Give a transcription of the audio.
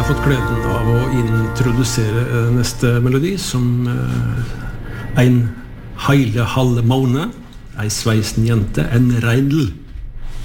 fått gleden av å introdusere neste melodi som en heile halv måned, ei sveisen jente, en reindel.